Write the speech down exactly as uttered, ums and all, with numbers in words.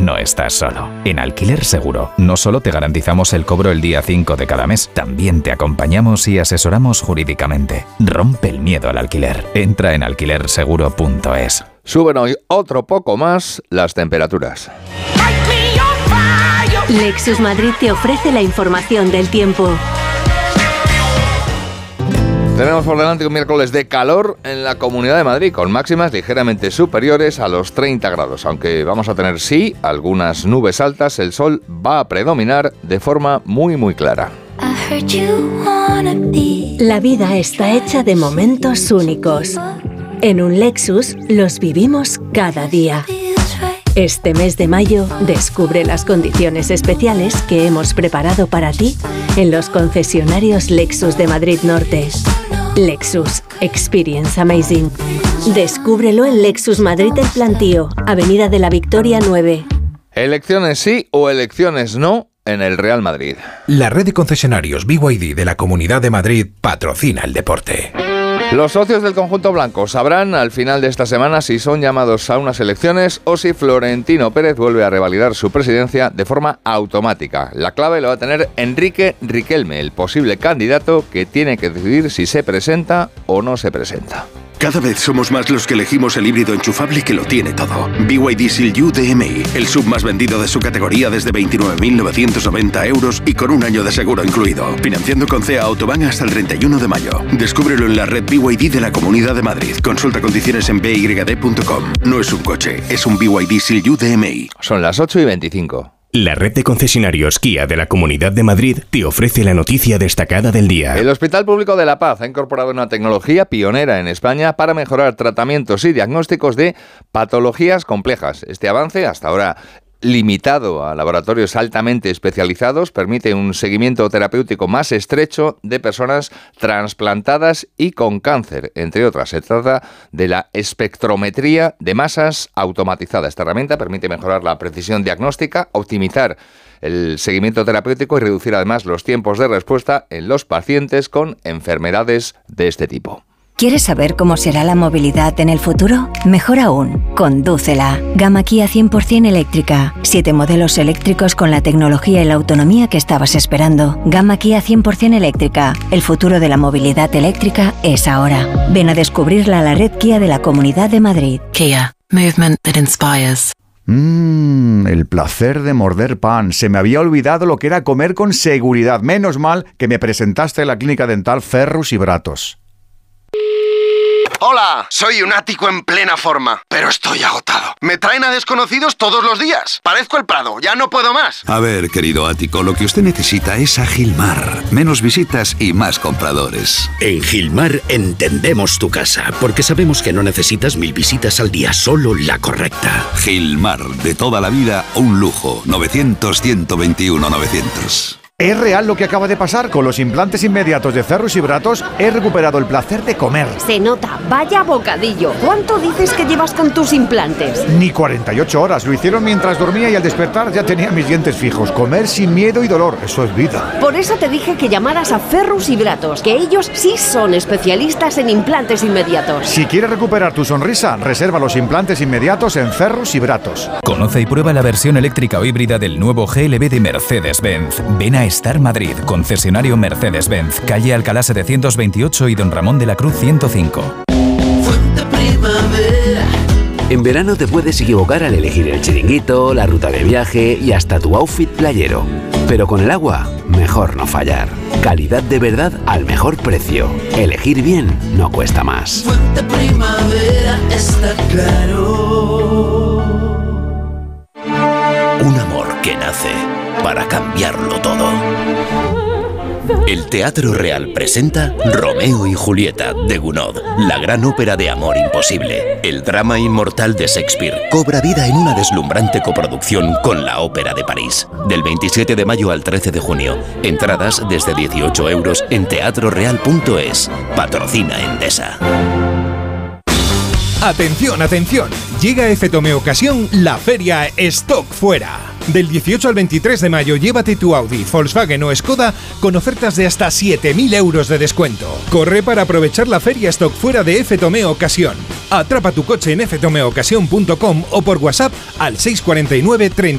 no estás solo. En Alquiler Seguro, no solo te garantizamos el cobro el día cinco de cada mes, también te acompañamos y asesoramos jurídicamente. Rompe el miedo al alquiler. Entra en alquiler seguro punto es. Suben hoy otro poco más las temperaturas. Lexus Madrid te ofrece la información del tiempo. Tenemos por delante un miércoles de calor en la Comunidad de Madrid, con máximas ligeramente superiores a los treinta grados. Aunque vamos a tener, sí, algunas nubes altas, el sol va a predominar de forma muy, muy clara. La vida está hecha de momentos únicos. En un Lexus los vivimos cada día. Este mes de mayo, descubre las condiciones especiales que hemos preparado para ti en los concesionarios Lexus de Madrid Norte. Lexus. Experience Amazing. Descúbrelo en Lexus Madrid El Plantío, Avenida de la Victoria nueve. Elecciones sí o elecciones no en el Real Madrid. La red de concesionarios B Y D de la Comunidad de Madrid patrocina el deporte. Los socios del conjunto blanco sabrán al final de esta semana si son llamados a unas elecciones o si Florentino Pérez vuelve a revalidar su presidencia de forma automática. La clave lo va a tener Enrique Riquelme, el posible candidato que tiene que decidir si se presenta o no se presenta. Cada vez somos más los que elegimos el híbrido enchufable que lo tiene todo. B Y D Seal U D M I, el sub más vendido de su categoría desde veintinueve mil novecientos noventa euros y con un año de seguro incluido. Financiando con C E A Autobahn hasta el treinta y uno de mayo. Descúbrelo en la red B Y D de la Comunidad de Madrid. Consulta condiciones en b y d punto com. No es un coche, es un B Y D Seal U D M I. Son las ocho y veinticinco. La red de concesionarios Kia de la Comunidad de Madrid te ofrece la noticia destacada del día. El Hospital Público de La Paz ha incorporado una tecnología pionera en España para mejorar tratamientos y diagnósticos de patologías complejas. Este avance, hasta ahora limitado a laboratorios altamente especializados, permite un seguimiento terapéutico más estrecho de personas trasplantadas y con cáncer, entre otras. Se trata de la espectrometría de masas automatizada. Esta herramienta permite mejorar la precisión diagnóstica, optimizar el seguimiento terapéutico y reducir además los tiempos de respuesta en los pacientes con enfermedades de este tipo. ¿Quieres saber cómo será la movilidad en el futuro? Mejor aún, condúcela. Gama Kia cien por ciento eléctrica. Siete modelos eléctricos con la tecnología y la autonomía que estabas esperando. Gama Kia cien por ciento eléctrica. El futuro de la movilidad eléctrica es ahora. Ven a descubrirla a la red Kia de la Comunidad de Madrid. Kia. Movement that inspires. Mmm, el placer de morder pan. Se me había olvidado lo que era comer con seguridad. Menos mal que me presentaste en la clínica dental Ferrus y Bratos. Hola, soy un ático en plena forma, pero estoy agotado. Me traen a desconocidos todos los días. Parezco el Prado, ya no puedo más. A ver, querido ático, lo que usted necesita es a Gilmar. Menos visitas y más compradores. En Gilmar entendemos tu casa, porque sabemos que no necesitas mil visitas al día, solo la correcta. Gilmar, de toda la vida, un lujo. novecientos, ciento veintiuno, novecientos. ¿Es real lo que acaba de pasar? Con los implantes inmediatos de Ferrus y Bratos he recuperado el placer de comer. Se nota, vaya bocadillo. ¿Cuánto dices que llevas con tus implantes? Ni cuarenta y ocho horas. Lo hicieron mientras dormía y al despertar ya tenía mis dientes fijos. Comer sin miedo y dolor, eso es vida. Por eso te dije que llamaras a Ferrus y Bratos, que ellos sí son especialistas en implantes inmediatos. Si quieres recuperar tu sonrisa, reserva los implantes inmediatos en Ferrus y Bratos. Conoce y prueba la versión eléctrica o híbrida del nuevo G L B de Mercedes-Benz. Ven a Star Madrid, concesionario Mercedes-Benz, calle Alcalá setecientos veintiocho y Don Ramón de la Cruz ciento cinco. En verano te puedes equivocar al elegir el chiringuito, la ruta de viaje y hasta tu outfit playero. Pero con el agua, mejor no fallar. Calidad de verdad al mejor precio. Elegir bien no cuesta más. Fuente Primavera está claro. Un amor que nace para cambiarlo todo. El Teatro Real presenta Romeo y Julieta de Gounod, la gran ópera de amor imposible. El drama inmortal de Shakespeare cobra vida en una deslumbrante coproducción con la Ópera de París. Del veintisiete de mayo al trece de junio. Entradas desde dieciocho euros en teatro real punto es. Patrocina Endesa. Atención, atención. Llega a Fetome Ocasión la feria Stock Fuera. Del dieciocho al veintitrés de mayo llévate tu Audi, Volkswagen o Skoda con ofertas de hasta siete mil euros de descuento. Corre para aprovechar la feria Stock Fuera de Fetome Ocasión. Atrapa tu coche en f tome ocasión punto com o por WhatsApp al seis cuatro nueve, treinta